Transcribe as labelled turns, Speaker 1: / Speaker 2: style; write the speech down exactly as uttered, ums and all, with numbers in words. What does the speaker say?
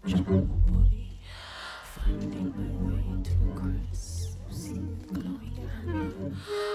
Speaker 1: jungle body, finding my way to crisp, glowing hand.